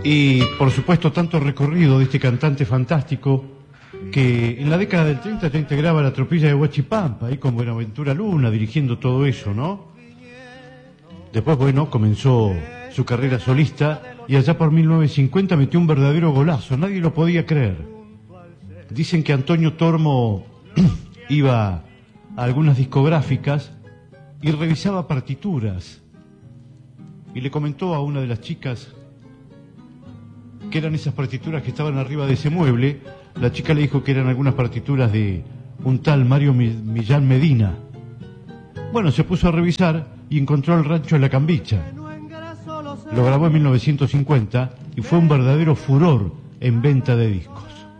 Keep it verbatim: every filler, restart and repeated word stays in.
Y por supuesto tanto recorrido de este cantante fantástico que en la década del treinta te integraba la tropilla de Huachipampa, ahí con Buenaventura Luna dirigiendo todo eso, ¿no? Después, bueno, comenzó su carrera solista y allá por mil novecientos cincuenta metió un verdadero golazo, nadie lo podía creer. Dicen que Antonio Tormo iba a algunas discográficas y revisaba partituras y le comentó a una de las chicas que eran esas partituras que estaban arriba de ese mueble. La chica le dijo que eran algunas partituras de un tal Mario Millán Medina. Bueno, se puso a revisar y encontró el rancho de la Cambicha. Lo grabó en mil novecientos cincuenta y fue un verdadero furor en venta de discos.